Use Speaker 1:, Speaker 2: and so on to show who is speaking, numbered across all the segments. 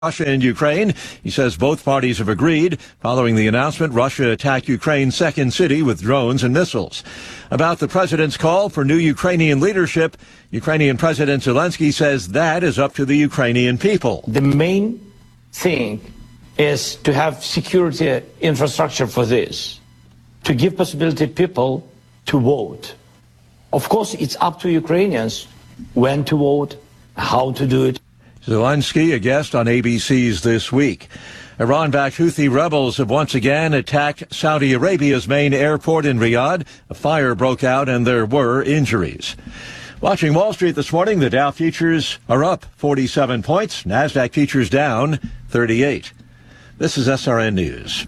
Speaker 1: Russia and Ukraine. He says both parties have agreed. Following the announcement, Russia attacked Ukraine's second city with drones and missiles. About the president's call for new Ukrainian leadership, Ukrainian President Zelensky says that is up to the Ukrainian people.
Speaker 2: The main thing is to have security infrastructure for this, to give possibility people to vote. Of course, it's up to Ukrainians when to vote, how to do it.
Speaker 1: Zelensky, a guest on ABC's This Week. Iran-backed Houthi rebels have once again attacked Saudi Arabia's main airport in Riyadh. A fire broke out and there were injuries. Watching Wall Street this morning, the Dow futures are up 47 points. NASDAQ futures down 38. This is SRN News.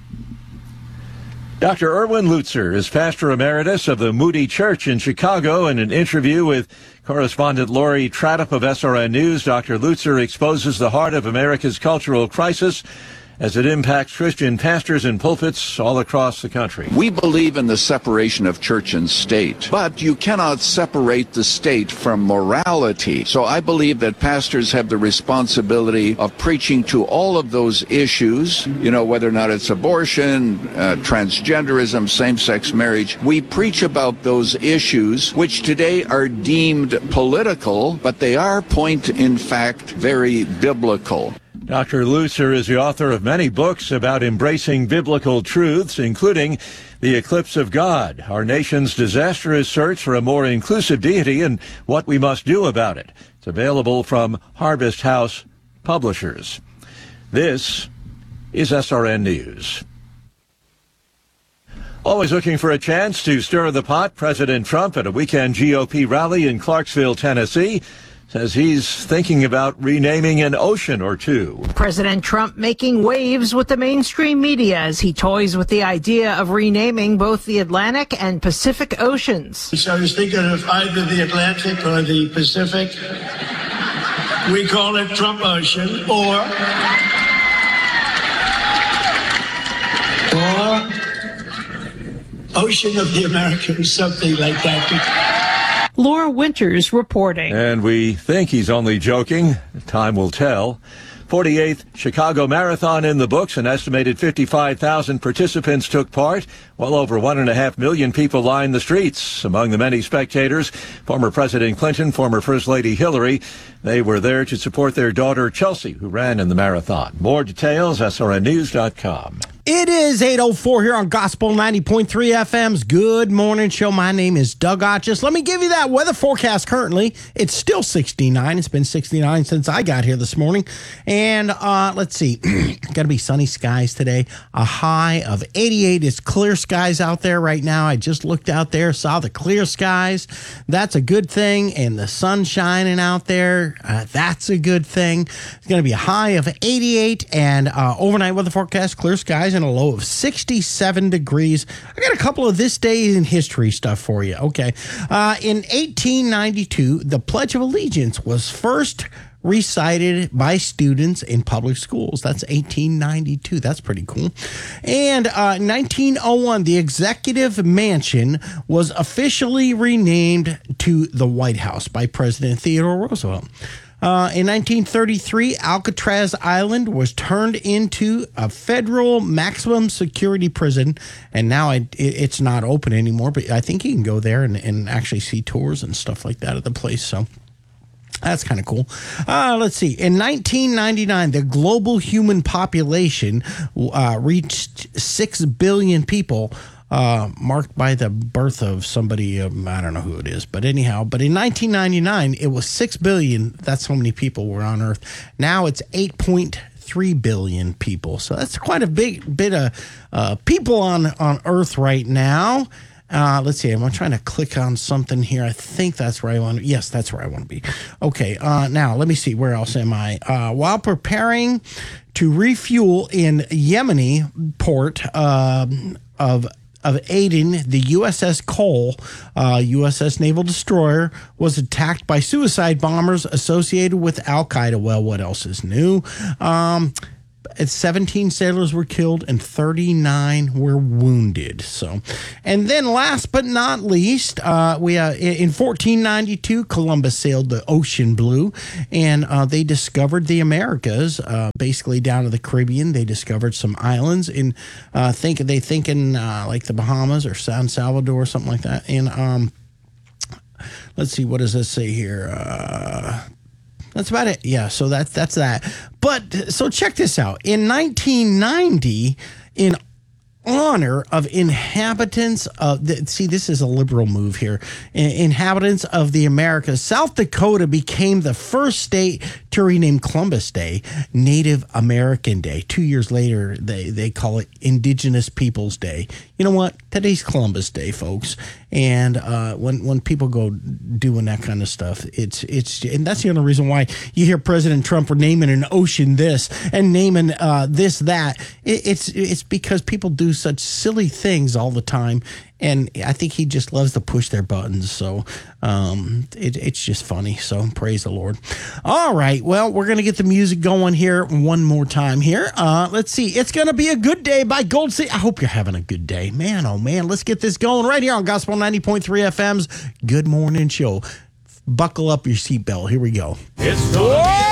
Speaker 1: Dr. Erwin Lutzer is pastor emeritus of the Moody Church in Chicago. In an interview with correspondent Lori Tradup of SRN News, Dr. Lutzer exposes the heart of America's cultural crisis as it impacts Christian pastors and pulpits all across the country.
Speaker 3: We believe in the separation of church and state, but you cannot separate the state from morality. So I believe that pastors have the responsibility of preaching to all of those issues, whether or not it's abortion, transgenderism, same-sex marriage. We preach about those issues, which today are deemed political, but they are, in fact, very biblical.
Speaker 1: Dr. Lutzer is the author of many books about embracing biblical truths, including The Eclipse of God, Our Nation's Disastrous Search for a More Inclusive Deity and What We Must Do About It. It's available from Harvest House Publishers. This is SRN News. Always looking for a chance to stir the pot, President Trump at a weekend GOP rally in Clarksville, Tennessee, says he's thinking about renaming an ocean or two.
Speaker 4: President Trump making waves with the mainstream media as he toys with the idea of renaming both the Atlantic and Pacific Oceans.
Speaker 5: So I was thinking of either the Atlantic or the Pacific. We call it Trump Ocean or Ocean of the Americas, something like that.
Speaker 4: Laura Winters reporting.
Speaker 1: And we think he's only joking. Time will tell. 48th Chicago Marathon in the books. An estimated 55,000 participants took part, while over 1.5 million people lined the streets. Among the many spectators, former President Clinton, former First Lady Hillary. They were there to support their daughter Chelsea, who ran in the marathon. More details, srnnews.com.
Speaker 6: It is 8:04 here on Gospel 90.3 FM's Good Morning Show. My name is Doug Otchis. Let me give you that weather forecast currently. It's still 69. It's been 69 since I got here this morning. And let's see. Got to be sunny skies today. A high of 88. It's clear skies out there right now. I just looked out there, saw the clear skies. That's a good thing. And the sun shining out there. That's a good thing. It's going to be a high of 88 and overnight weather forecast, clear skies and a low of 67 degrees. I got a couple of this day in history stuff for you. Okay. In 1892, the Pledge of Allegiance was first recited by students in public schools. That's 1892. That's pretty cool. And 1901, the Executive Mansion was officially renamed to the White House by President Theodore Roosevelt. In 1933, Alcatraz Island was turned into a federal maximum security prison, and now it's not open anymore, but I think you can go there and actually see tours and stuff like that at the place, so that's kind of cool. Let's see. In 1999, the global human population reached 6 billion people, marked by the birth of somebody, I don't know who it is, but anyhow. But in 1999, it was 6 billion. That's how many people were on Earth. Now it's 8.3 billion people. So that's quite a big bit of people on Earth right now. Let's see. I'm trying to click on something here. I think that's where I want to. Yes, that's where I want to be. Okay. Now let me see. Where else am I? While preparing to refuel in Yemeni port of Aden, the USS Cole, USS Naval Destroyer, was attacked by suicide bombers associated with Al-Qaeda. Well, what else is new? 17 sailors were killed and 39 were wounded. So, and then last but not least, we in 1492, Columbus sailed the ocean blue, and they discovered the Americas, basically down to the Caribbean. They discovered some islands in, thinking like the Bahamas or San Salvador or something like that. And let's see, what does this say here? That's about it. Yeah, so that's that. But so check this out. In 1990, in honor of inhabitants of this is a liberal move here. Inhabitants of the Americas, South Dakota became the first state to rename Columbus Day Native American Day. 2 years later, they call it Indigenous Peoples Day. You know what? Today's Columbus Day, folks. And when people go doing that kind of stuff, it's and that's the only reason why you hear President Trump naming an ocean this and naming this that. It's because people do such silly things all the time, and I think he just loves to push their buttons. So it's just funny. So praise the Lord. All right, well, we're gonna get the music going here one more time here. Let's see. It's gonna be a good day by Gold City. I hope you're having a good day, man. Oh man, let's get this going right here on Gospel 90.3 FM's Good Morning Show. Buckle up your seatbelt. Here we go.
Speaker 1: It's